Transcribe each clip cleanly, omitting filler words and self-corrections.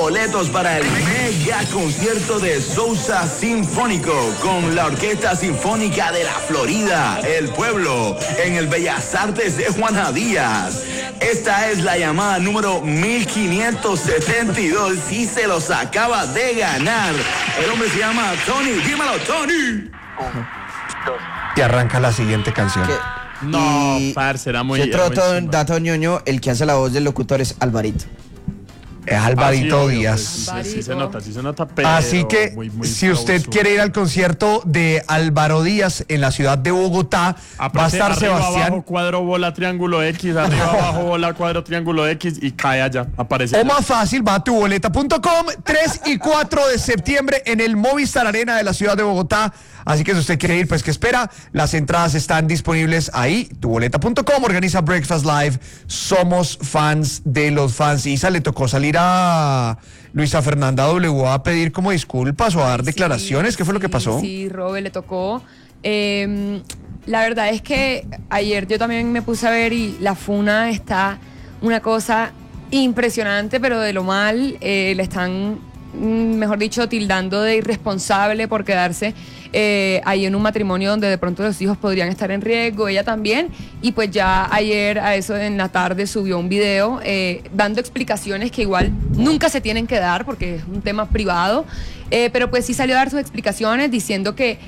boletos para el mega concierto de Sousa Sinfónico con la Orquesta Sinfónica de la Florida, El Pueblo, en el Bellas Artes de Juana Díaz. Esta es la llamada número 1572 y se los acaba de ganar. El hombre se llama Tony. Dímelo, Tony. Y arranca la siguiente canción. No, parce, era muy... Otro dato ñoño, el que hace la voz del locutor es Alvarito. Es Alvarito sí, Díaz. Pues, sí se nota, pero... Así que, muy si usted quiere ir al concierto de Álvaro Díaz en la ciudad de Bogotá, va a estar arriba, Sebastián. Abajo, cuadro, bola, triángulo X, arriba, abajo, bola, cuadro, triángulo X y cae allá, aparece. O más fácil, va a tuboleta.com, 3 y 4 de septiembre en el Movistar Arena de la ciudad de Bogotá. Así que si usted quiere ir, pues ¿qué espera? Las entradas están disponibles ahí, tuboleta.com, organiza Breakfast Live. Somos fans de los fans. Isa, le tocó salir a Luisa Fernanda W a pedir como disculpas o a dar declaraciones. ¿Qué fue lo que pasó? Sí, Robe, le tocó. La verdad es que ayer yo también me puse a ver y la funa está una cosa impresionante, pero de lo mal. Le están, mejor dicho, tildando de irresponsable por quedarse ahí en un matrimonio donde de pronto los hijos podrían estar en riesgo, ella también, y pues ya ayer a eso en la tarde subió un video dando explicaciones que igual nunca se tienen que dar porque es un tema privado, pero pues sí salió a dar sus explicaciones diciendo que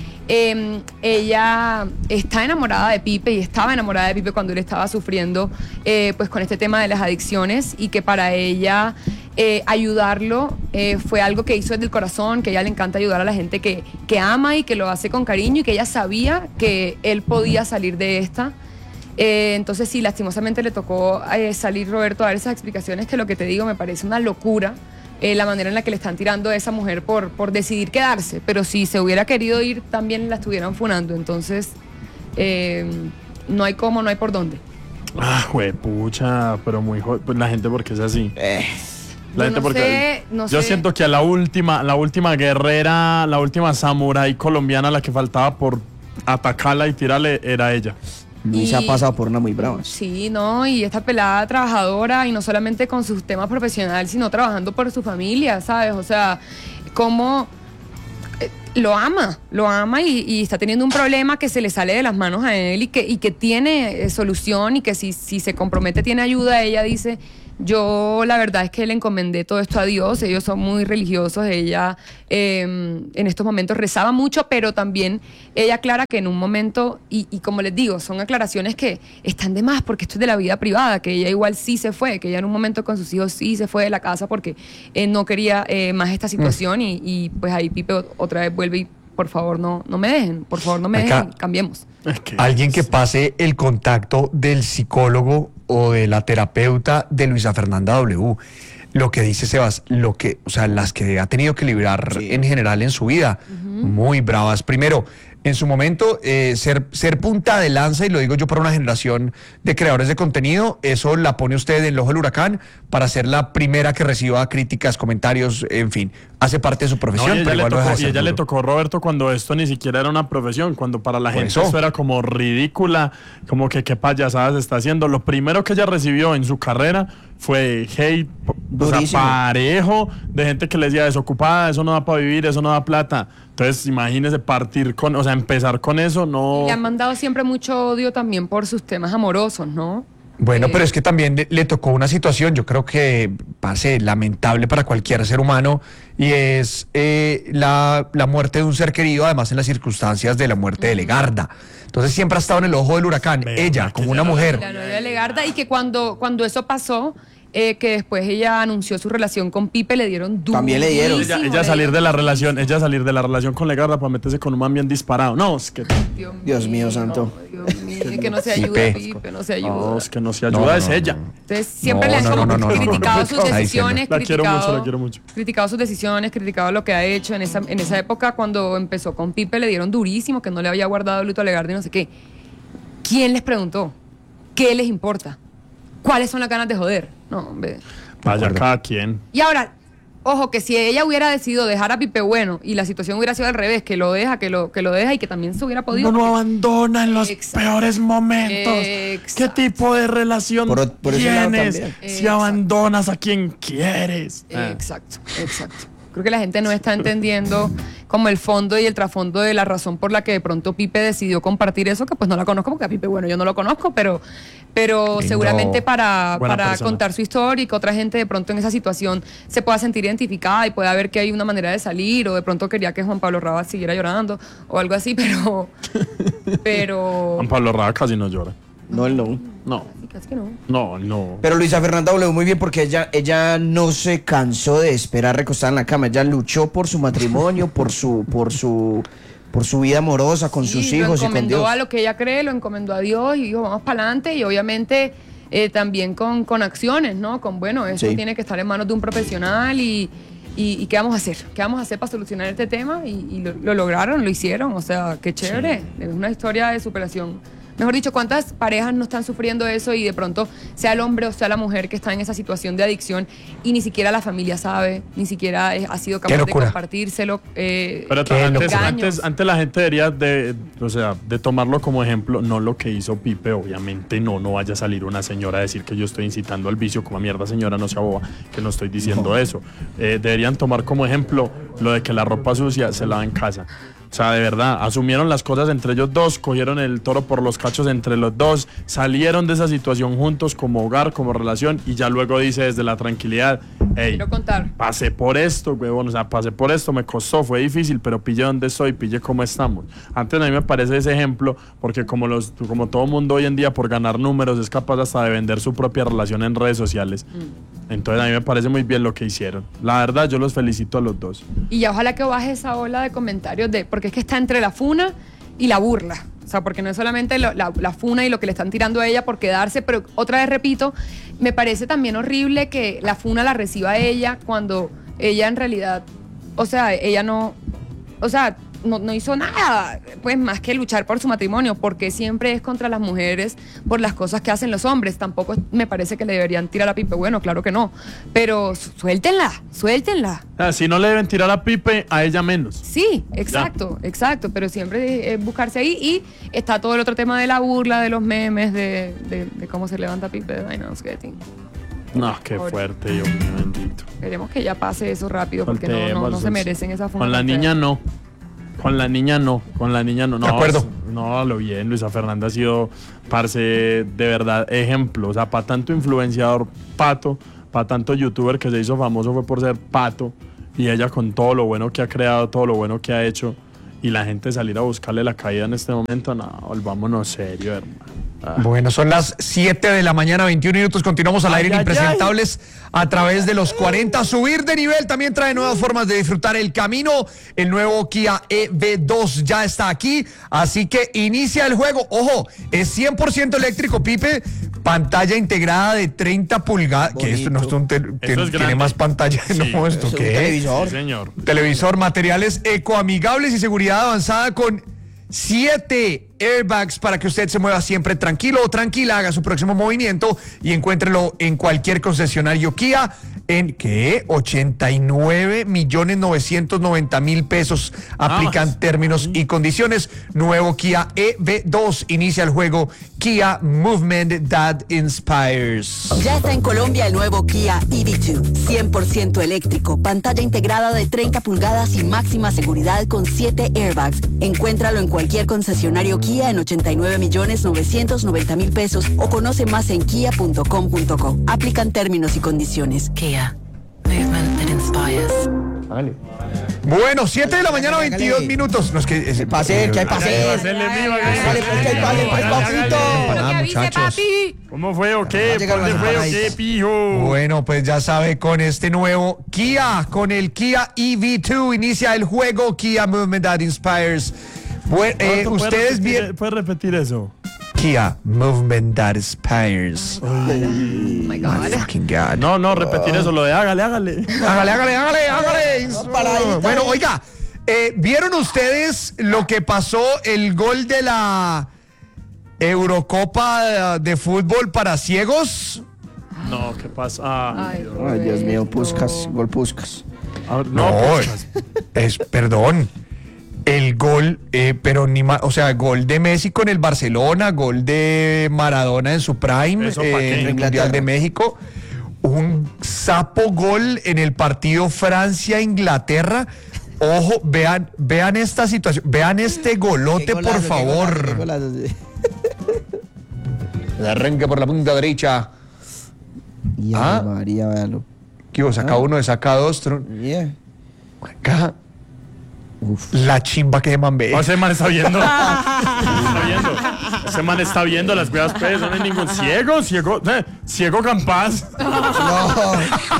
ella está enamorada de Pipe y estaba enamorada de Pipe cuando él estaba sufriendo pues con este tema de las adicciones y que para ella ayudarlo fue algo que hizo desde el corazón, que a ella le encanta ayudar a la gente que ama y que lo hace con cariño y que ella sabía que él podía salir de esta. Entonces sí, lastimosamente le tocó salir Roberto a dar esas explicaciones que lo que te digo me parece una locura. La manera en la que le están tirando a esa mujer por decidir quedarse, pero si se hubiera querido ir también la estuvieran funando, entonces no hay cómo, no hay por dónde. Pucha, pero muy pues la gente porque es así. La gente porque no yo sé. siento que a la última guerrera, la última samurái colombiana, la que faltaba por atacarla y tirarle era ella. Y se ha pasado por una muy brava. Sí, no, y esta pelada trabajadora y no solamente con sus temas profesionales, sino trabajando por su familia, ¿sabes? O sea, cómo lo ama y está teniendo un problema que se le sale de las manos a él y que tiene solución y que si se compromete tiene ayuda. Ella dice, yo la verdad es que le encomendé todo esto a Dios, ellos son muy religiosos, ella en estos momentos rezaba mucho, pero también ella aclara que en un momento, y como les digo, son aclaraciones que están de más porque esto es de la vida privada, que ella igual sí se fue, que ella en un momento con sus hijos sí se fue de la casa porque no quería más esta situación y pues ahí Pipe otra vez vuelve y por favor no me dejen, por favor no me dejen, cambiemos. Alguien que pase el contacto del psicólogo o de la terapeuta de Luisa Fernanda W. Lo que dice Sebas, las que ha tenido que librar en general en su vida, muy bravas. Primero, en su momento, ser punta de lanza, y lo digo yo para una generación de creadores de contenido, eso la pone usted en el ojo del huracán para ser la primera que reciba críticas, comentarios, en fin, hace parte de su profesión. No, pero igual ella le tocó, Roberto, cuando esto ni siquiera era una profesión, cuando para la gente eso era como ridícula, como que qué payasadas está haciendo. Lo primero que ella recibió en su carrera fue hate, o sea, parejo, de gente que le decía desocupada, eso no da para vivir, eso no da plata. Entonces, imagínese empezar con eso, no... Y le han mandado siempre mucho odio también por sus temas amorosos, ¿no? Bueno, pero es que también le tocó una situación, yo creo que lamentable para cualquier ser humano, y es la muerte de un ser querido, además en las circunstancias de la muerte de Legarda. Entonces siempre ha estado en el ojo del huracán, ella como una mujer. La novia de Legarda, y que cuando eso pasó, que después ella anunció su relación con Pipe, le dieron duro. También le dieron. Ella salir de la relación con Legarda para meterse con un man bien disparado. No, es que... Dios mío, santo. Dios mío, que no se ayuda, Pipe, no se ayuda. No, es que no se ayuda, es ella. Entonces siempre le han criticado sus decisiones, la quiero mucho. Criticado sus decisiones, criticado lo que ha hecho. En esa época, cuando empezó con Pipe, le dieron durísimo, que no le había guardado luto a Legarda y no sé qué. ¿Quién les preguntó? ¿Qué les importa? ¿Cuáles son las ganas de joder? No, hombre. Vaya cada quien. Y ahora, Ojo, que si ella hubiera decidido dejar a Pipe Bueno y la situación hubiera sido al revés, que lo deja y que también se hubiera podido. No abandona en los Exacto. peores momentos. Exacto. ¿Qué tipo de relación Por ese lado tienes también. si Exacto. abandonas a quien quieres? Exacto. Creo que la gente no está entendiendo como el fondo y el trasfondo de la razón por la que de pronto Pipe decidió compartir eso, que pues no la conozco, porque a Pipe, bueno, yo no lo conozco, pero seguramente para persona. contar su historia y que otra gente de pronto en esa situación se pueda sentir identificada y pueda ver que hay una manera de salir, o de pronto quería que Juan Pablo Raba siguiera llorando o algo así, pero Juan Pablo Raba casi no llora. No, él no. No, casi que no. no. Pero Luisa Fernanda W muy bien porque ella no se cansó de esperar recostada en la cama. Ella luchó por su matrimonio, por su vida amorosa con sus Sí, hijos y lo con encomendó Dios. a lo que ella cree, lo encomendó a Dios y dijo, vamos para adelante. Y obviamente también con acciones, ¿no? Con, bueno, esto Sí. tiene que estar en manos de un profesional y ¿qué vamos a hacer? ¿Qué vamos a hacer para solucionar este tema? Y lo lograron, lo hicieron. O sea, qué chévere. Es una historia de superación. Mejor dicho, ¿cuántas parejas no están sufriendo eso y de pronto sea el hombre o sea la mujer que está en esa situación de adicción y ni siquiera la familia sabe, ni siquiera ha sido capaz de compartírselo? Pero engaños. antes la gente debería de tomarlo como ejemplo, no lo que hizo Pipe, obviamente no vaya a salir una señora a decir que yo estoy incitando al vicio, como mierda señora, no sea boba, que no estoy diciendo eso. Deberían tomar como ejemplo lo de que la ropa sucia se lava en casa. O sea, de verdad, asumieron las cosas entre ellos dos, cogieron el toro por los cachos entre los dos, salieron de esa situación juntos como hogar, como relación, y ya luego dice desde la tranquilidad, hey, Quiero contar. pasé por esto, huevón, o sea, pasé por esto, me costó, fue difícil, pero pille dónde estoy, pille cómo estamos. Antes a mí me parece ese ejemplo, porque como todo mundo hoy en día por ganar números es capaz hasta de vender su propia relación en redes sociales. Entonces a mí me parece muy bien lo que hicieron. La verdad, yo los felicito a los dos. Y ya ojalá que baje esa ola de comentarios porque es que está entre la funa y la burla. O sea, porque no es solamente la funa y lo que le están tirando a ella por quedarse, pero otra vez repito, me parece también horrible que la funa la reciba ella cuando ella en realidad, o sea, ella no hizo nada, pues más que luchar por su matrimonio, porque siempre es contra las mujeres por las cosas que hacen los hombres. Tampoco me parece que le deberían tirar a Pipe, bueno, claro que no, pero suéltenla. Si no le deben tirar a Pipe, a ella menos. Sí, exacto, pero siempre es buscarse ahí. Y está todo el otro tema de la burla, de los memes, de cómo se levanta Pipe de Dinos Getting. No, qué fuerte, Dios mío bendito. Esperemos que ya pase eso rápido, porque no Soltémoslos. se merecen esa funa. Con la tan niña fea. no. Con la niña no. De acuerdo. No, lo bien. Luisa Fernanda ha sido, parce, de verdad, ejemplo. O sea, para tanto influenciador, pato, para tanto youtuber que se hizo famoso fue por ser pato. Y ella con todo lo bueno que ha creado, todo lo bueno que ha hecho. Y la gente salir a buscarle la caída en este momento, no, volvámonos serio, hermano. Bueno, son las 7 de la mañana, 21 minutos. Continuamos al aire en Impresentables a través de los 40. Subir de nivel también trae nuevas formas de disfrutar el camino. El nuevo Kia EV2 ya está aquí, así que inicia el juego. Ojo, es 100% eléctrico, Pipe. Pantalla integrada de 30 pulgadas. Que esto no es Eso es tiene grande. más pantalla. Sí, no, ¿esto es un qué es? televisor. Sí, señor. Televisor, materiales ecoamigables y seguridad avanzada con 7 airbags para que usted se mueva siempre tranquilo o tranquila, haga su próximo movimiento y encuéntrelo en cualquier concesionario Kia en ¿qué? 89.990.000 pesos. Aplican términos y condiciones. Nuevo Kia EV2 inicia el juego Kia Movement That Inspires. Ya está en Colombia el nuevo Kia EV2, 100% eléctrico, pantalla integrada de 30 pulgadas y máxima seguridad con 7 airbags. Encuéntralo en cualquier concesionario Kia en 89.990.000 pesos o conoce más en kia.com.co. Aplican términos y condiciones. Kia, movement that inspires. Bueno, 7 de la mañana, 22 minutos. No, es que ¿Qué pase? ¿Qué pase? Hacerle viva, Dale, pues, ¿qué pase, pues, papito? Nada, Que avise, muchachos. papi. ¿Cómo fue o qué? Va a llegar ¿Dónde las fue o qué, empanaditas. pijo? Bueno, pues ya sabe, con este nuevo Kia, con el Kia EV2, inicia el juego Kia Movement That Inspires. Bueno, ustedes vieron ¿Puedes repetir eso? Kia Movement That Inspires. Oh my God. Fucking God. No, repetir eso, lo de hágale. Hágale. paradita. Bueno, oiga, ¿vieron ustedes lo que pasó, el gol de la Eurocopa de fútbol para ciegos? No, ¿qué pasa? Ay, Ay, Dios. Ay, Dios mío, Roberto. Puskas, gol Puskas. No, perdón. El gol, pero o sea, gol de Messi con el Barcelona, gol de Maradona en su prime, en el Mundial de México, un sapo gol en el partido Francia-Inglaterra. Ojo, vean esta situación, vean este golote, golazo, por favor. Qué golazo, sí. El arranque por la punta derecha. María, véalo. ¿Qué hubo? Saca uno, saca dos. Acá. Uf. La chimba que man ve. Ese man está viendo. Ese man está viendo las cuidadas, pues. No hay ningún ciego capaz. No.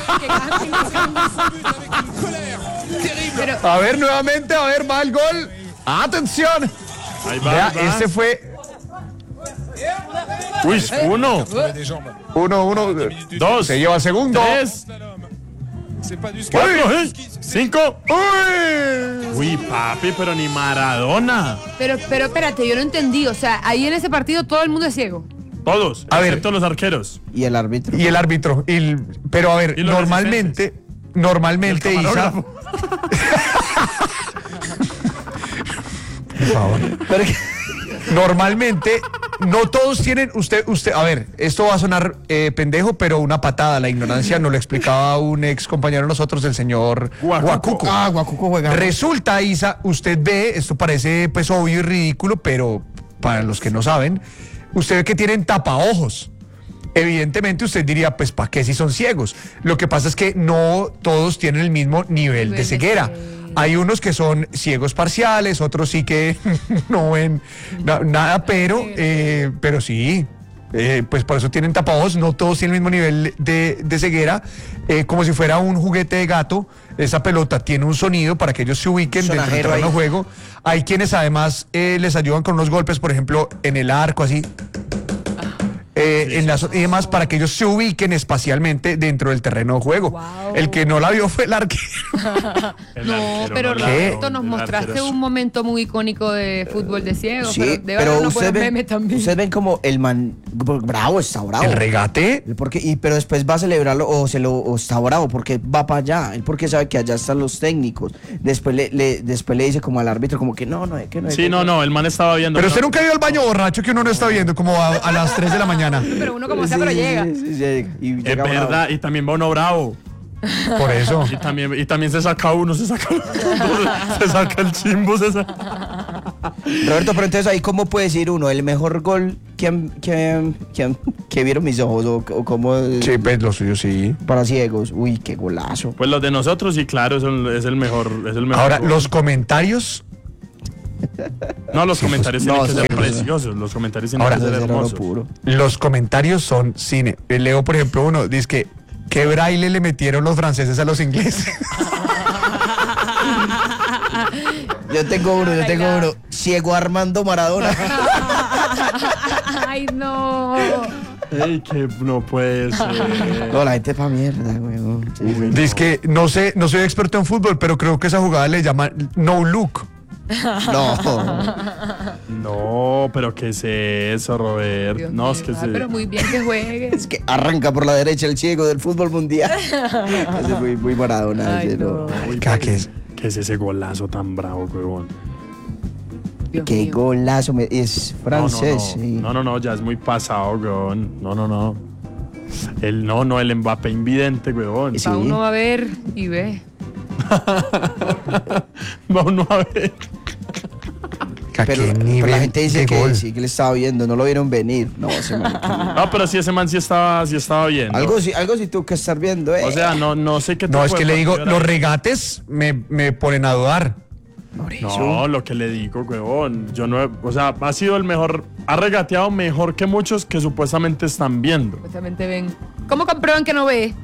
A ver, nuevamente, va el gol. ¡Atención! Ahí va. Vea, ese fue. Uy, uno. Dos. Se lleva el segundo. Tres. 4, 5. Uy, papi, pero ni Maradona. Pero espérate, yo no entendí. O sea, ahí en ese partido todo el mundo es ciego. Todos, excepto los arqueros. Y el árbitro. Pero a ver, normalmente, Isa. Por favor. Normalmente, no todos tienen. Usted, a ver, esto va a sonar pendejo, pero una patada. La ignorancia nos lo explicaba un ex compañero de nosotros, el señor Guacuco. Guacuco juega. Resulta, Isa, usted ve, esto parece pues obvio y ridículo, pero para los que no saben, usted ve que tienen tapaojos. Evidentemente usted diría, pues ¿para qué si son ciegos? Lo que pasa es que no todos tienen el mismo nivel de ceguera. Hay unos que son ciegos parciales, otros sí que no ven nada, pero sí, pues por eso tienen tapaojos. No todos tienen el mismo nivel de ceguera, como si fuera un juguete de gato. Esa pelota tiene un sonido para que ellos se ubiquen dentro del terreno de juego. Hay quienes además les ayudan con unos golpes, por ejemplo, en el arco, así. Y demás, para que ellos se ubiquen espacialmente dentro del terreno de juego. Wow. El que no la vio fue el arquero. Pero Roberto, nos mostraste un momento muy icónico de fútbol de ciegos. Sí, pero ustedes ven como el man está bravo. ¿El regate? Pero después va a celebrarlo o está bravo porque va para allá. Él porque sabe que allá están los técnicos. Después le dice como al árbitro como que no. Sí, no, el man estaba viendo. Pero usted nunca vio el baño borracho que uno no está viendo como a las 3 de la mañana. Pero uno como sea, pero llega. Sí, y es verdad, bravo. Y también va uno bravo. Por eso. Y también se saca el chimbo. Roberto, pero entonces ahí cómo puede decir uno, el mejor gol que vieron mis ojos o cómo. Sí, pues lo suyo sí. Para ciegos, uy, qué golazo. Pues los de nosotros sí, claro, es el mejor. Ahora, gol. Los comentarios. No, los comentarios tienen que ser preciosos. Los comentarios tienen que ser hermosos. Los comentarios son cine. Leo, por ejemplo, uno dice que ¿qué braille le metieron los franceses a los ingleses? Yo tengo uno. Ciego Armando Maradona. Ay, no. Ey, que no puede ser. No, la gente pa' mierda, weón. Sí, dice que no soy experto en fútbol, pero creo que esa jugada le llaman no look. No, pero ¿qué es eso, Robert? Dios no, mío, es que pero muy bien que juegue. Es que arranca por la derecha el ciego del fútbol mundial. Ese es muy Maradona. Ay, no. ¿Qué es ese golazo tan bravo, huevón? Qué golazo, es francés. No, ya es muy pasado, huevón. No. El Mbappé invidente, huevón. Sí. Va uno a ver y ve. Va uno a ver. Pero la gente dice que sí, que le estaba viendo, no lo vieron venir. No, pero sí, ese man sí estaba viendo. Algo sí tuvo que estar viendo, O sea, no sé qué. No, es que le digo, los regates me ponen a dudar. No, lo que le digo, huevón. Ha sido el mejor, ha regateado mejor que muchos que supuestamente están viendo. Supuestamente ven. ¿Cómo comprueban que no ve?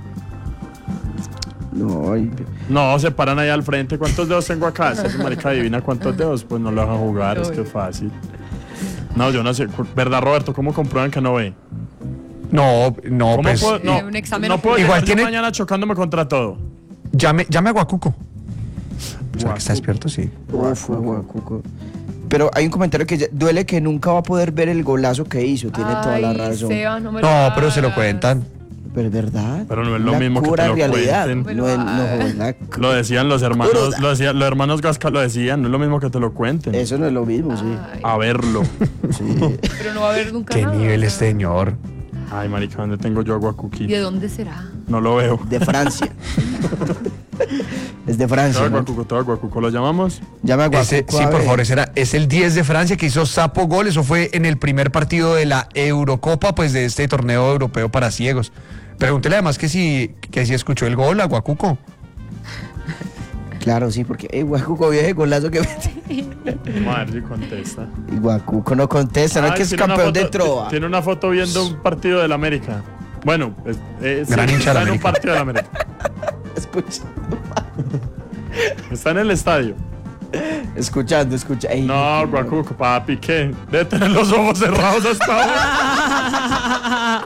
No, se paran ahí al frente. ¿Cuántos dedos tengo acá? Si esa marica adivina cuántos dedos, pues no lo dejan jugar, es que es fácil. No, yo no sé. ¿Verdad, Roberto? ¿Cómo comprueban que no ve? No, pues. Un examen. No puedo igual tiene mañana chocándome contra todo. Llame a Guacuco. O sea, que está despierto, sí. Guacuco. Pero hay un comentario que duele que nunca va a poder ver el golazo que hizo. Tiene toda la razón. Sebas, pero se lo cuentan. Pero es verdad. Pero no es lo la mismo que te lo realidad. cuenten. Lo decían los hermanos, los hermanos Gasca lo decían, no es lo mismo que te lo cuenten. Eso no es lo mismo, sí. A verlo. Sí. Pero no va a haber nunca ¿Qué nada. nivel este señor? Ay, marica, ¿dónde tengo yo ¿Y Aguacuqui? de dónde será? No lo veo. De Francia. Es de Francia. ¿no? Todo Aguacuco lo llamamos. Llama a Ese, Guacuco, sí, a por ver. favor, es el 10 de Francia que hizo Sapo gol. Eso fue en el primer partido de la Eurocopa, pues de este torneo europeo para ciegos. Pregúntele además que si escuchó el gol a Guacuco. Claro, sí, porque Guacuco vio ese golazo que mete. Vamos a ver si contesta. Y Guacuco no contesta, no es Ay, que es tiene una campeón de foto- trova. Tiene una foto viendo un partido del América. Bueno, sí, Gran hincha está del en un América. partido del América. Escucha. Está en el estadio. Escuchando. Ey, No, Guacuco, papi, ¿qué? Debe tener los ojos cerrados hasta ahora.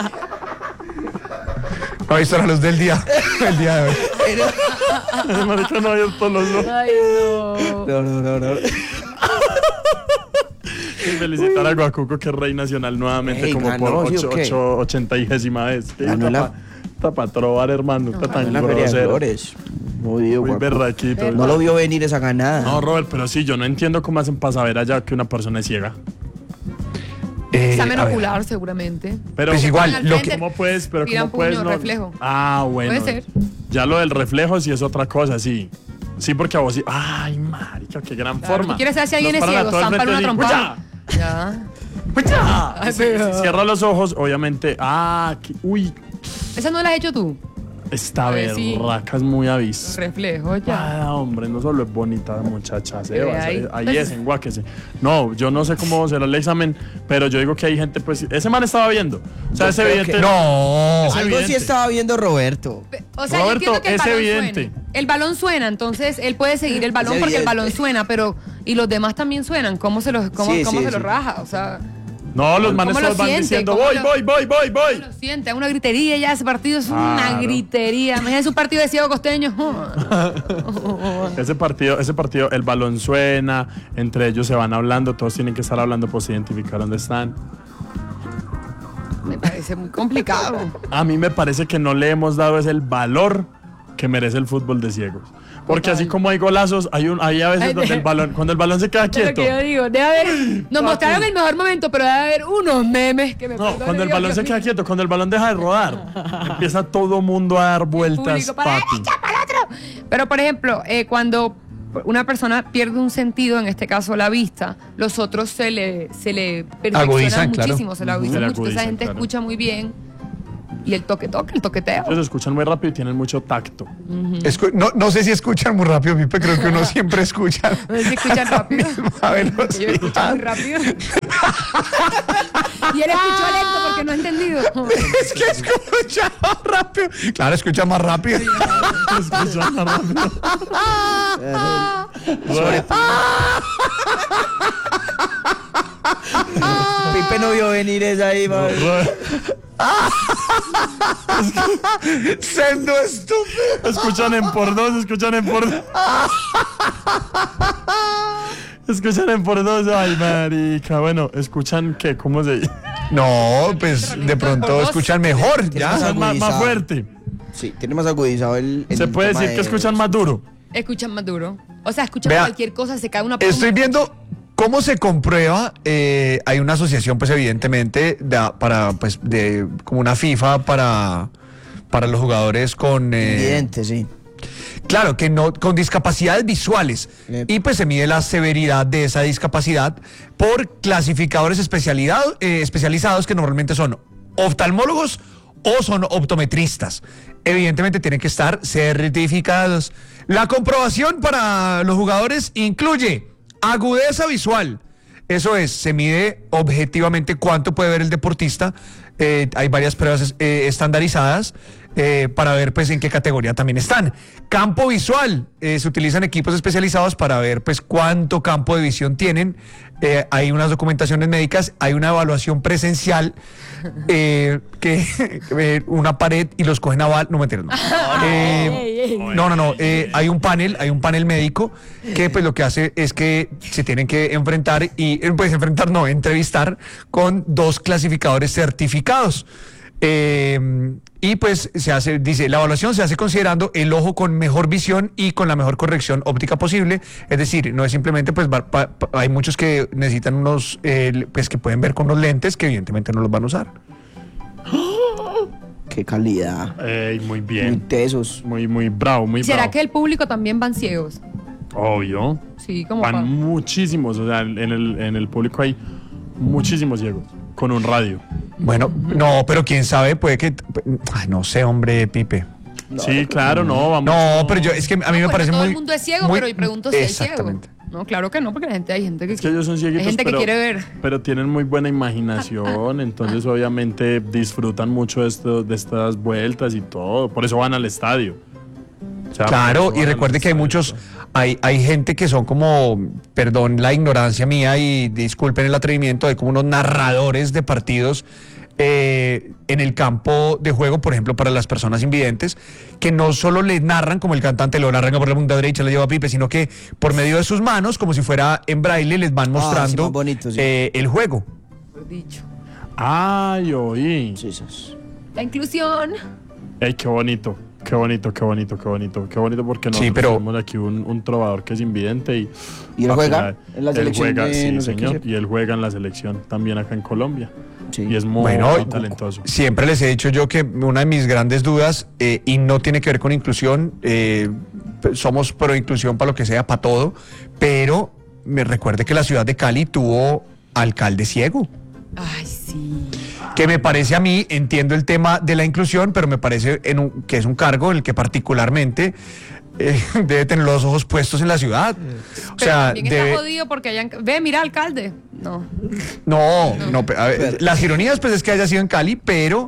No ha visto la luz del día, el día de hoy. El marica no ha abierto los ojos. Ay, no. No. Y felicitar a Guacuco, que es rey nacional nuevamente, Ey, como ganó, por ¿sí o qué? 80ª vez. Ganó la- Está para trobar, hermano. Está tan la Feria de grosero. Flores. Jodido, Muy Guacuco. berraquito. No lo vio venir esa ganada. No, Robert, pero sí, yo no entiendo cómo hacen para saber allá que una persona es ciega. Examen a ver. ocular, seguramente. Pero, Pues igual, Al lo frente, que- ¿cómo puedes? Pero tiran ¿cómo puedes? puño, No? reflejo. Ah, bueno. Puede ser. Ya lo del reflejo sí es otra cosa, sí. Sí, porque a vos sí. Ay, marica, qué gran Claro, forma. ¿qué quieres saber si alguien Nos es paran a ciego? todo el Zámpale una frente así, trompada. Ya. ¡Pucha! Ay, Si pero- cierra los ojos, obviamente. Uy, ¿Esa no la has hecho tú? esta A ver, sí. berraca es muy avis. Reflejo, ya. Ah, hombre, no solo es bonita la muchacha, Sebas, ahí. ahí es, enguáquese. No, yo no sé cómo será el examen, pero yo digo que hay gente, pues, ese man estaba viendo. O sea, Yo es creo evidente. que- No. Es Algo sí evidente. estaba viendo Roberto. O sea, Roberto, yo entiendo que el es balón evidente. suene. El balón suena, entonces él puede seguir el balón Es porque el evidente. balón suena, pero y los demás también suenan. ¿Cómo se los, cómo, Sí, cómo sí, se los sí. raja? O sea, No, los manes ¿cómo lo todos van siente? diciendo, ¿Cómo voy, lo- voy. lo siente, es una gritería ya, ese partido es una Claro. gritería. Imagínese un partido de ciego costeño. Ese partido, el balón suena, entre ellos se van hablando, todos tienen que estar hablando, pues identificar dónde están. Me parece muy complicado. A mí me parece que no le hemos dado ese el valor que merece el fútbol de ciegos. Porque así como hay golazos, hay a veces Ay, donde cuando el balón se queda Es lo quieto. que yo digo, debe haber, nos mostraron el mejor momento, pero debe haber unos memes que me No, perdonen cuando el Dios, balón Dios se queda mío. quieto, cuando el balón deja de rodar, empieza todo mundo a dar vueltas, Público, para la papi. derecha, para el otro. Pero, por ejemplo, cuando una persona pierde un sentido, en este caso la vista, los otros se le perfeccionan Agudizan, claro. muchísimo, se lo agudizan Se le mucho. Entonces, esa agudizan, gente claro. escucha muy bien. Y el toqueteo. Ellos escuchan muy rápido y tienen mucho tacto. No sé si escuchan muy rápido, Pipe, creo que uno siempre escucha. No sé si escuchan rápido. A ver, Ellos escuchan muy rápido. Y él escuchó lento porque no ha entendido. Es que escucha más rápido. Claro, escucha más rápido. Escuchan más rápido. Pipe no vio venir esa ahí, madre. Sendo estúpido. Escuchan en por dos. Escuchan en por dos. Ay, marica. Bueno, ¿escuchan qué? ¿Cómo se dice? No, pues de pronto escuchan mejor, ya. Más Más agudizado. fuerte. Sí, tiene más agudizado el Se puede tema decir que de- escuchan más duro. Escuchan más duro. O sea, escuchan Vea, cualquier cosa, se cae una pluma. Estoy viendo cómo se comprueba. Hay una asociación, pues evidentemente, como una FIFA para los jugadores con Evidente, sí. claro, que no con discapacidades visuales. Y pues se mide la severidad de esa discapacidad por clasificadores especializados que normalmente son oftalmólogos o son optometristas. Evidentemente tienen que estar certificados. La comprobación para los jugadores incluye agudeza visual. Eso es, se mide objetivamente cuánto puede ver el deportista. Hay varias pruebas estandarizadas para ver pues en qué categoría también están. Campo visual, se utilizan equipos especializados para ver pues cuánto campo de visión tienen. Hay unas documentaciones médicas, hay una evaluación presencial que una pared y los cogen a bal. No, mentira, no. No. Hay un panel médico que pues lo que hace es que se tienen que enfrentar entrevistar con dos clasificadores certificados. y pues dice, la evaluación se hace considerando el ojo con mejor visión y con la mejor corrección óptica posible, es decir, no es simplemente, pues hay muchos que necesitan unos, pues que pueden ver con unos lentes que evidentemente no los van a usar. Qué calidad. Muy bien. Muy tesos. Muy bravo, muy bravo. ¿Será que el público también van ciegos? Obvio. Sí, como Van muchísimos, o sea, en el público hay muchísimos ciegos con un radio. Bueno, no, pero quién sabe, puede que, no sé, hombre, Pipe. Sí, claro, no, vamos. No, pero es que a mí me parece todo muy... el mundo es ciego, muy- pero y pregunto si es ciego. Exactamente. No, claro que no, porque hay gente que Es que ellos son cieguitos, hay gente pero, que quiere ver. pero tienen muy buena imaginación, entonces obviamente disfrutan mucho de estas vueltas y todo, por eso van al estadio. O sea, Claro, por eso y van al recuerde que hay estadio. muchos, hay gente que son como, perdón la ignorancia mía y disculpen el atrevimiento, hay como unos narradores de partidos en el campo de juego, por ejemplo, para las personas invidentes, que no solo le narran como el cantante, lo narran por la punta derecha, le lleva a Pipe, sino que por medio de sus manos, como si fuera en braille, les van mostrando más bonito, sí. el juego. Mejor dicho. Ay, oí. Sí. La inclusión. Ey, qué bonito. Qué bonito porque nosotros Sí, pero- tenemos aquí un trovador que es invidente y ¿Y él papi, juega en la él selección juega, de sí, no sé qué señor, sé? y él juega en la selección también acá en Colombia. Sí. Y es muy Bueno, talentoso. siempre les he dicho yo que una de mis grandes dudas, y no tiene que ver con inclusión, somos pro inclusión para lo que sea, para todo, pero me recuerde que la ciudad de Cali tuvo alcalde ciego. Ay, sí. Que me parece a mí, entiendo el tema de la inclusión, pero me parece que es un cargo en el que particularmente debe tener los ojos puestos en la ciudad. O Pero sea, también está jodido porque ve, mira, alcalde. No. No, a ver, las ironías pues es que haya sido en Cali, pero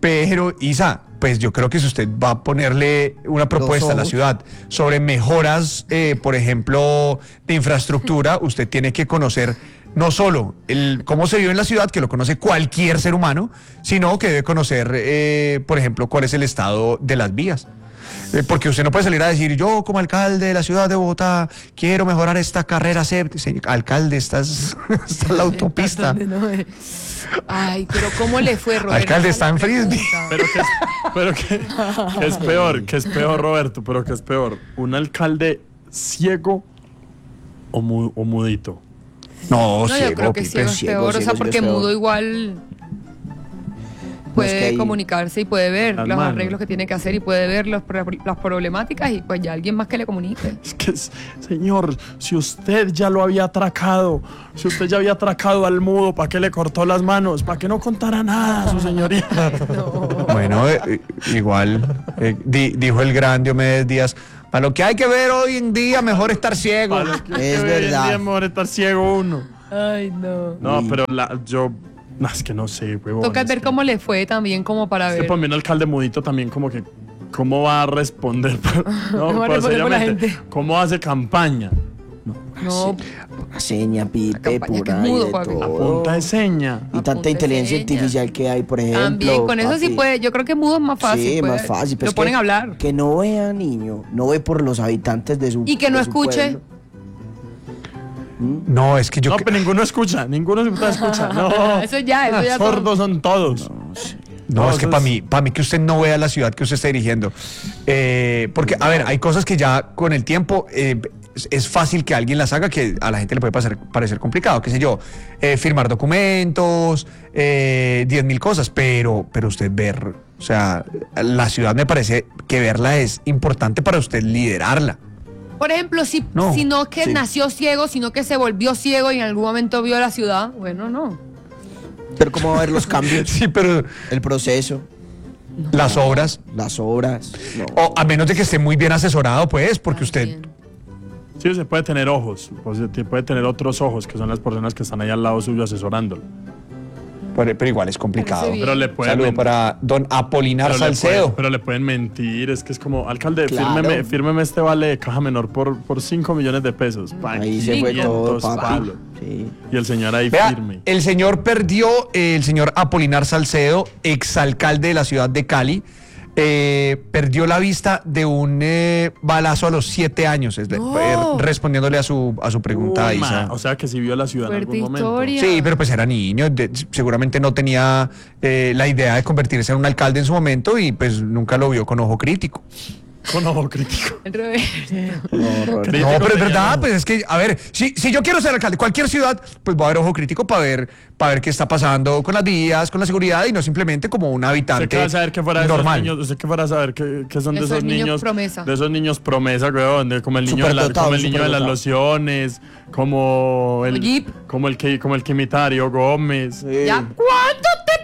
Isa, pues yo creo que si usted va a ponerle una propuesta a la ojos. ciudad sobre mejoras, por ejemplo, de infraestructura, usted tiene que conocer no solo cómo se vive en la ciudad, que lo conoce cualquier ser humano, sino que debe conocer, por ejemplo, cuál es el estado de las vías. Porque usted no puede salir a decir, yo como alcalde de la ciudad de Bogotá quiero mejorar esta carrera séptima. Señor alcalde, estás en la autopista. Ay, pero ¿cómo le fue, Roberto? Alcalde, está en frisbee. Pero que es peor, Roberto, pero que es peor, un alcalde ciego o mudito. No, No, yo ciego, creo que Pipe. ciego es ciego, peor, o sea, ciego, porque es peor. mudo igual No, es puede que hay- comunicarse y puede ver Las los manos. arreglos que tiene que hacer y puede ver las problemáticas y pues ya alguien más que le comunique. Es que, señor, si usted ya lo había atracado, si usted ya había atracado al mudo, ¿para qué le cortó las manos? ¿Para qué no contara nada, su señoría? Bueno, igual, dijo el gran Diomedes Díaz, para lo que hay que ver hoy en día, mejor estar ciego. Para lo que Es hoy en verdad. día es mejor estar ciego uno. Ay, no. No, pero no, es que no sé, huevón. Toca es ver que- cómo le fue también como para Es que ver. para mí un alcalde mudito también como que, ¿cómo va a responder? No, ¿Cómo va a pues, responder por la seriamente, gente? ¿cómo hace campaña? No, Seña, Pipe, campaña que es pura y mudo, de papi. A todo. punta de seña. Y tanta Apunte inteligencia seña. artificial que hay, por ejemplo. también, con eso sí papi. puede. Yo creo que mudo es más fácil. Sí, puede- más fácil. pero Lo es ponen que- a hablar. Que no vea, niño. No ve por los habitantes de su Y que no de su escuche. pueblo. No, es que yo... No, pero ninguno escucha. No, Eso ya. sordos son todos. No, No, es que eso para mí que usted no vea la ciudad que usted está dirigiendo. Porque, a ver, hay cosas que ya con el tiempo es fácil que alguien las haga, que a la gente le puede parecer complicado, qué sé yo, firmar documentos, 10.000 cosas, pero usted ver, o sea, la ciudad me parece que verla es importante para usted liderarla. Por ejemplo, si no que sí. nació ciego, sino que se volvió ciego y en algún momento vio la ciudad, bueno, no. Pero cómo va a ver los cambios, Sí, pero el proceso, las obras, las obras. No. o a menos de que esté muy bien asesorado, pues, porque usted... También. Sí, se puede tener ojos. O sea, puede tener otros ojos, que son las personas que están ahí al lado suyo asesorándolo. Pero igual es complicado. Parece bien. Pero le pueden Saludo mentir. para don Apolinar Pero Salcedo. pero le pueden mentir. Es que es como, alcalde, Claro. fírmeme este vale de caja menor por 5 millones de pesos. Ahí se fue 500 todo, papi. palos. Sí. Y el señor ahí Vea, firme. el señor perdió, el señor Apolinar Salcedo, exalcalde de la ciudad de Cali, perdió la vista de un balazo a los 7 años, respondiéndole a su pregunta. Isa. O sea que sí vio la ciudad en algún momento. Sí, pero pues era niño, seguramente no tenía la idea de convertirse en un alcalde en su momento y pues nunca lo vio con ojo crítico. Con ojo crítico. No, pero es verdad, pues es que, a ver, si yo quiero ser alcalde de cualquier ciudad, pues va a haber ojo crítico para ver qué está pasando con las vías, con la seguridad y no simplemente como un habitante normal. Usted que fuera a saber qué son de esos niños promesa. De esos niños promesa, weón, como el niño de las lociones, como el que imita a Darío Gómez. Sí. ¿Ya cuánto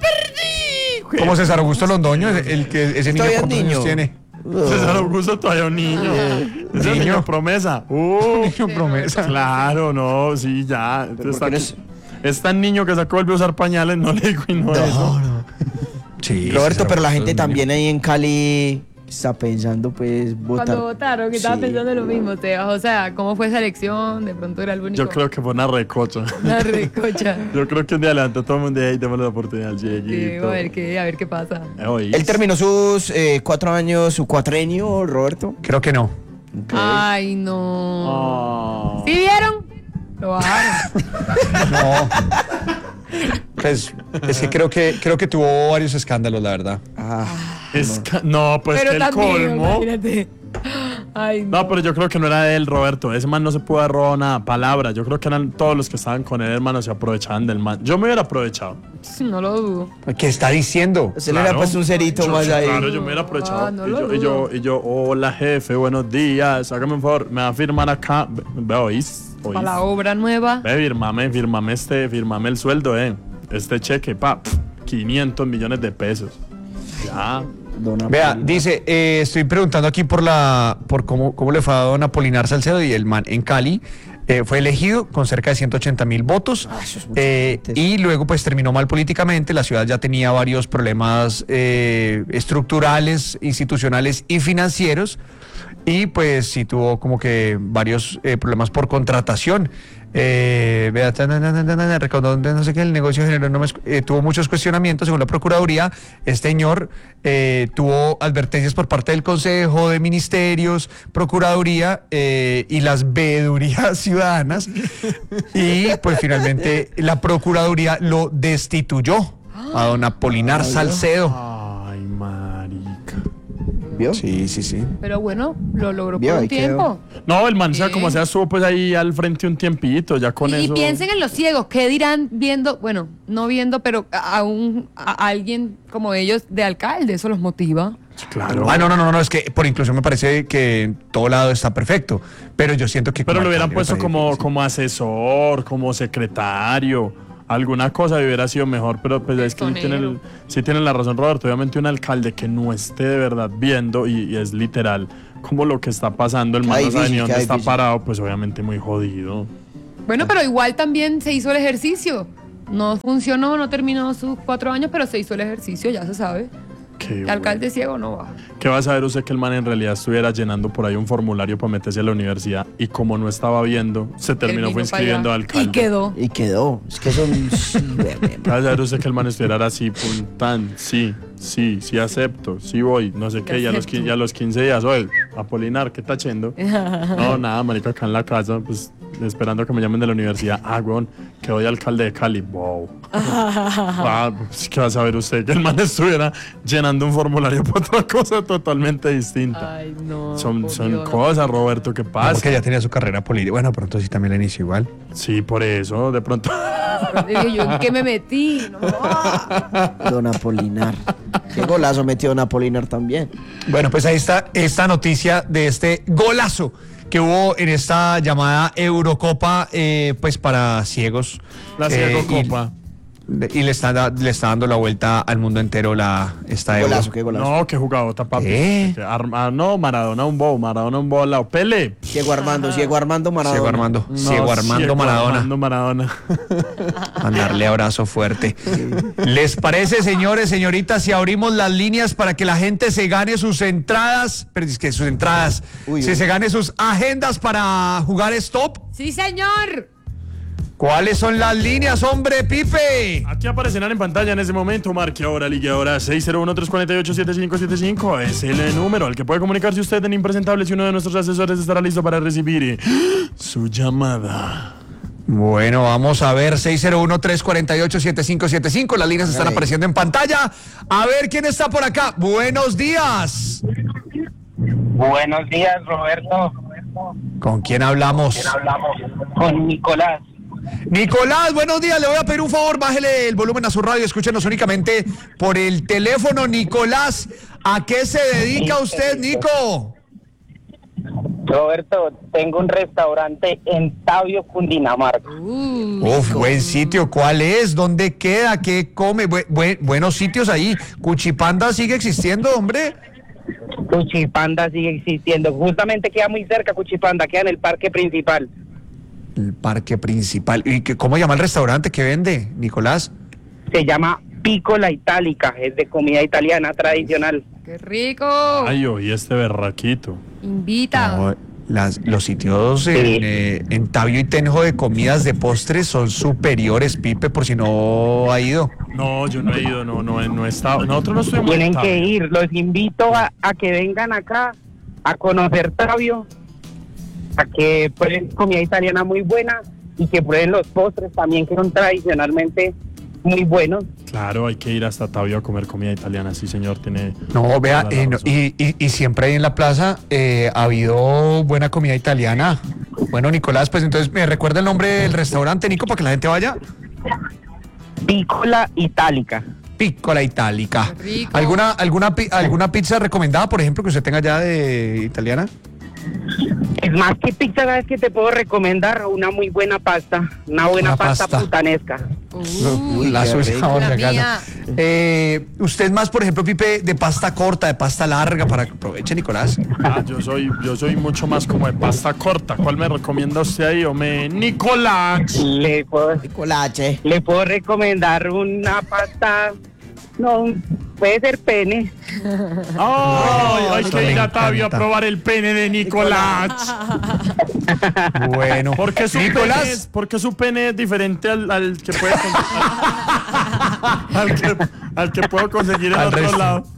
te perdí? Como César Augusto Londoño, ese niño ¿cuántos años tiene? César Augusto todavía un niño. Ese niño promesa. Niño promesa. Claro, no, sí, ya. Es tan niño que sacó volvió a usar pañales, no le digo y no eso. No. Sí, Roberto, pero la gente también ahí en Cali está pensando, pues, votar. Cuando votaron, que estaba pensando lo mismo, Tebas. O sea, ¿cómo fue esa elección? De pronto era el único. Yo creo que fue una recocha. Una recocha. Yo creo que un día adelante todo el mundo ahí démosle la oportunidad al Dieguito. Sí, a ver qué pasa. ¿Él terminó sus 4 años, su cuatrenio, Roberto? Creo que no. Okay. Ay, no. ¿Sí vieron? Lo bajaron. No. Pues es que creo que tuvo varios escándalos, la verdad. No, pues pero que el también, colmo. Imagínate. Ay, no, pero yo creo que no era de él, Roberto. Ese man no se pudo haber robado nada, palabra. Yo creo que eran todos los que estaban con él, hermano, se aprovechaban del man. Yo me hubiera aprovechado. No lo dudo. ¿Qué está diciendo? Se le hubiera puesto un cerito más ahí. Claro, yo me hubiera aprovechado. No y yo, hola jefe, buenos días. Hágame un favor, me va a firmar acá. ¿Oís? Para la obra nueva. Firmame el sueldo, este cheque, 500 millones de pesos. Ya. Vea, dice, estoy preguntando aquí por cómo le fue a don Apolinar Salcedo y el man en Cali. Fue elegido con cerca de 180.000 votos y luego pues terminó mal políticamente. La ciudad ya tenía varios problemas estructurales, institucionales y financieros y pues sí tuvo como que varios problemas por contratación. Vea, recaudó no sé qué, el negocio generó tuvo muchos cuestionamientos según la Procuraduría. Este señor tuvo advertencias por parte del Consejo de Ministerios, Procuraduría y las veedurías ciudadanas y pues finalmente la Procuraduría lo destituyó a don Apolinar Salcedo. Ay, marica. ¿Vio? Sí. Pero bueno, lo logró por un tiempo. No, el man sea como sea estuvo pues ahí al frente un tiempito, ya con eso. Y piensen en los ciegos, ¿qué dirán viendo, bueno, no viendo, pero a alguien como ellos de alcalde? Eso los motiva. Claro. No, es que por inclusión me parece que en todo lado está perfecto, pero yo siento que... Pero lo hubieran puesto como asesor, como secretario. Alguna cosa hubiera sido mejor, pero pues es que sí tienen la razón, Roberto. Obviamente un alcalde que no esté de verdad viendo y es literal como lo que está pasando, el man no sabe ni dónde está parado, pues obviamente muy jodido. Bueno, pero igual también se hizo el ejercicio. No funcionó, no terminó sus 4 años, pero se hizo el ejercicio, ya se sabe. El alcalde ciego no va. ¿Qué va a saber usted que el man en realidad estuviera llenando por ahí un formulario para meterse a la universidad y como no estaba viendo, se terminó fue inscribiendo al alcalde? Y quedó. Es que son... ¿Qué va a saber usted que el man estuviera así, puntan? Sí, acepto, sí voy, no sé qué, ya a los 15 días, oye, Apolinar, ¿qué está haciendo? No, nada, marica, acá en la casa, pues esperando que me llamen de la universidad. Weón, que voy alcalde de Cali. Wow. Pues, ¿qué va a saber usted? Que el man estuviera llenando un formulario para otra cosa totalmente distinta. Ay, no. Son cosas, Roberto, ¿qué pasa? Porque ya tenía su carrera política. Bueno, pronto sí también la inició igual. Sí, por eso, de pronto. Yo, ¿en qué me metí? No. Don Apolinar. Qué golazo metió Don Apolinar también. Bueno, pues ahí está esta noticia de este golazo que hubo en esta llamada Eurocopa, pues para ciegos. La Ciegocopa. Y le está dando la vuelta al mundo entero esta Euro. Qué golazo. No, qué jugadota, papi. No, Maradona un bo al lado. Pele. Ciego Armando Maradona. Ciego Armando Maradona. Mandarle abrazo fuerte. ¿Les parece, señores, señoritas, si abrimos las líneas para que la gente se gane sus entradas? Pero es que sus entradas. Se gane sus agendas para jugar Stop. Sí, señor. ¿Cuáles son las líneas, hombre, Pipe? Aquí aparecerán en pantalla en ese momento. Marque ahora, ligue ahora. 601-348-7575 es el número al que puede comunicarse usted en Impresentables y uno de nuestros asesores estará listo para recibir su llamada. Bueno, vamos a ver, 601-348-7575. Las líneas están apareciendo en pantalla. A ver quién está por acá. Buenos días. Buenos días, Roberto. ¿Con quién hablamos? Con Nicolás. Nicolás, buenos días. Le voy a pedir un favor, bájele el volumen a su radio, escúchenos únicamente por el teléfono. Nicolás, ¿a qué se dedica usted, Nico? Roberto, tengo un restaurante en Tabio, Cundinamarca. Buen sitio. ¿Cuál es? ¿Dónde queda? ¿Qué come? Buenos sitios ahí. ¿Cuchipanda sigue existiendo, hombre? Cuchipanda sigue existiendo. Justamente queda muy cerca Cuchipanda, queda en el parque principal. El parque principal. ¿Y cómo llama el restaurante que vende, Nicolás? Se llama Piccola Italica, es de comida italiana tradicional. ¡Qué rico! Ay, oí este berraquito. Invita. No, los sitios en Tabio y Tenjo de comidas de postres son superiores, Pipe, por si no ha ido. No, yo no he ido, no he estado. Nosotros no estuvimos. Tienen que ir, los invito a que vengan acá a conocer Tabio, a que prueben comida italiana muy buena y que prueben los postres también, que son tradicionalmente muy buenos. Claro, hay que ir hasta Tabio a comer comida italiana, sí señor, tiene... No, vea, toda la razón. y siempre ahí en la plaza ha habido buena comida italiana. Bueno, Nicolás, pues entonces me recuerda el nombre del restaurante, Nico, para que la gente vaya. Piccola Italica. Piccola Italica. Qué rico. ¿Alguna pizza recomendada, por ejemplo, que usted tenga ya de italiana? Es más que pizza, ¿sabes que te puedo recomendar? Una muy buena pasta, una buena Una pasta pasta. putanesca. La qué suya, rico. vamos La acá, mía. ¿no? Usted más, por ejemplo, Pipe, de pasta corta, de pasta larga, para que aproveche, Nicolás. Yo soy mucho más como de pasta corta. ¿Cuál me recomienda usted ahí, hombre? Nicolás. Le puedo Colache. recomendar una pasta, no, puede ser pene. Hay Eso que me ir a Tabio a encanta. probar el pene de Nicolás. Bueno, Porque su Nicolás, porque su pene es diferente al que puede al que puedo conseguir en Al otro resto. lado.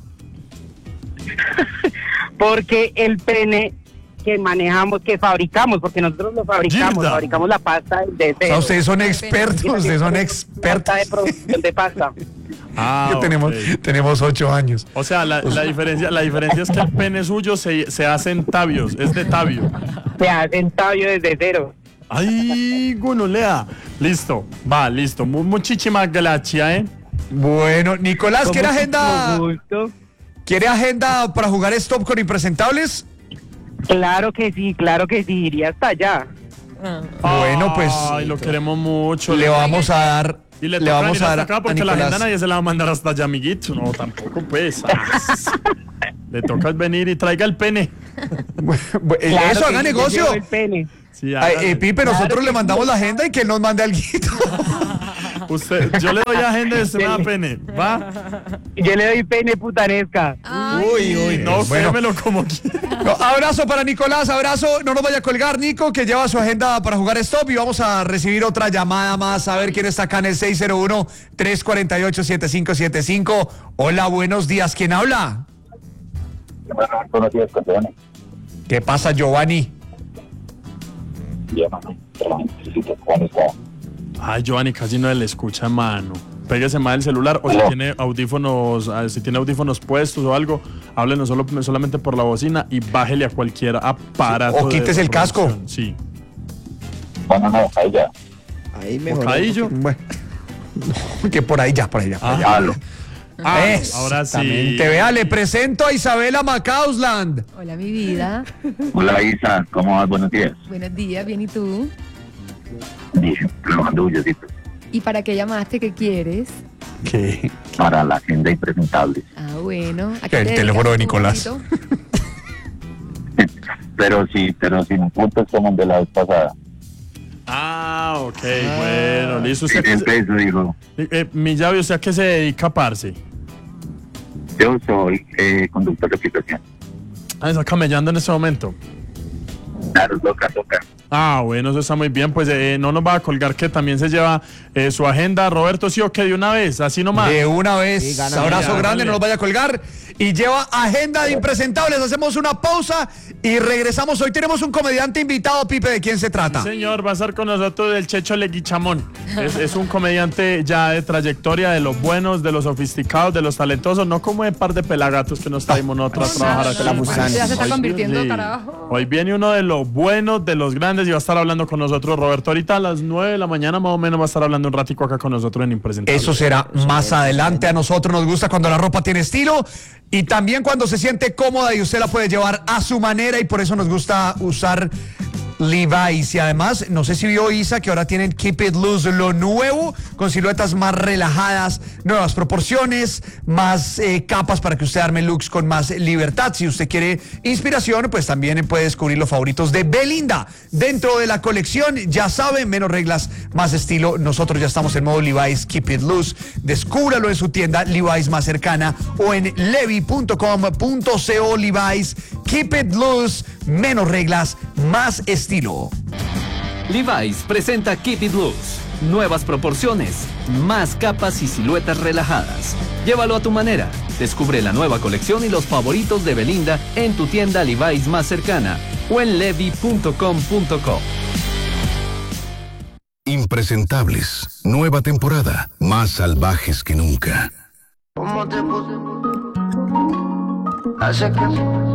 Porque el pene que manejamos, que fabricamos, porque nosotros lo fabricamos, Gilda. fabricamos la pasta de o cero. sea, ustedes son expertos, ustedes son expertos. Pasta de producción de pasta. Que tenemos 8 años. O sea, la diferencia es que el pene suyo se hace en Tabios, es de Tabio. Se hace en Tabio desde cero. Ay, gonolea. Listo, listo. Muchísimas gracias, Bueno, Nicolás, ¿quiere agenda? Con gusto. ¿Quiere agenda para jugar Stop con Impresentables? Claro que sí, iría hasta allá. Bueno, pues Ay, lo queremos mucho. le vamos a dar. Y le le toca vamos venir a hasta dar acá a porque la agenda Nicolás. nadie se la va a mandar hasta allá, amiguito. No, tampoco, pues. Le toca venir y traiga el pene. Claro Eso, que haga sí, yo negocio. llevo el pene. Sí, Ay, hágale. Pipe, nosotros le mandamos la agenda y que él nos mande algo. Yo le doy agenda y usted me da pene. ¿Va? Yo le doy pene putanesca. Ay, No, bueno. sémelo como quiera. No, abrazo para Nicolás, abrazo. No nos vaya a colgar, Nico, que lleva su agenda para jugar Stop y vamos a recibir otra llamada más. A ver quién está acá en el 601-348-7575. Hola, buenos días. ¿Quién habla? Buenos días, campeones. ¿Qué pasa, Giovanni? Ay, Giovanni, casi no le escucha, mano. Pégese más el celular o si tiene audífonos puestos o algo, háblenos solamente por la bocina y bájele a cualquier aparato. O quítese el casco. reproducción. Sí. Bueno, no, ahí ya. Ahí mejor. Bocadillo. Bueno, que por ahí ya. Halo. Ahora sí. Exactamente. Vea, le presento a Isabela Macausland. hola, mi vida. Hola, Isa, ¿cómo vas? Buenos días. Buenos días, bien, ¿y tú? Bien, trabajando bullosito ¿Y para qué llamaste? ¿Qué quieres? ¿Qué? para la agenda impresentable. Bueno. ¿a El qué te teléfono de dedicas tú, Nicolás. Juanito? Pero sin puntos como el de la vez pasada. Ok, bueno, listo. ¿Usted qué Siempre eso digo. mi llave, ¿usted a qué se dedica, parce? Yo soy conductor de aplicación. Está camellando en este momento. Claro, toca. Ah, bueno, eso está muy bien. Pues no nos va a colgar que también se lleva su agenda. Roberto, sí o que de una vez, así nomás. De una vez. Sí, gana, Abrazo gana, grande, dale. no nos vaya a colgar. Y lleva agenda de impresentables. Hacemos una pausa y regresamos. Hoy tenemos un comediante invitado, Pipe. ¿De quién se trata? Sí, señor, va a estar con nosotros el Checho Leguichamón. Es un comediante ya de trayectoria, de los buenos, de los sofisticados, de los talentosos, no como de par de pelagatos que nos traemos nosotros a trabajar aquí. la Musán. Ya se está Hoy- convirtiendo, sí. carajo. Hoy viene uno de los buenos, de los grandes, y va a estar hablando con nosotros Roberto. Ahorita a las 9 de la mañana más o menos va a estar hablando un ratico acá con nosotros en Impresentables. Eso será más adelante. A nosotros nos gusta cuando la ropa tiene estilo y también cuando se siente cómoda y usted la puede llevar a su manera, y por eso nos gusta usar Levi's. Y además, no sé si vio Isa que ahora tienen Keep It Loose, lo nuevo, con siluetas más relajadas, nuevas proporciones, más capas para que usted arme looks con más libertad. Si usted quiere inspiración, pues también puede descubrir los favoritos de Belinda dentro de la colección. Ya saben, menos reglas, más estilo. Nosotros ya estamos en modo Levi's Keep It Loose. Descúbralo en su tienda Levi's más cercana o en levi.com.co. Levi's Keep It Loose, menos reglas, más estilo. Levi's presenta Keep It Loose. Nuevas proporciones, más capas y siluetas relajadas. Llévalo a tu manera. Descubre la nueva colección y los favoritos de Belinda en tu tienda Levi's más cercana o en levi.com.co. Impresentables, nueva temporada, más salvajes que nunca. ¿Cómo te puse? Hace que